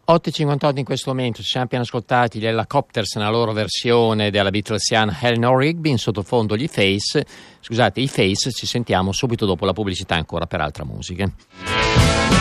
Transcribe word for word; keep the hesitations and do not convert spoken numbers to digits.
otto e cinquantotto in questo momento, ci siamo appena ascoltati gli Hellacopters nella loro versione della Beatlesiana Eleanor Rigby, in sottofondo gli Face, scusate i Face, ci sentiamo subito dopo la pubblicità ancora per altra musica.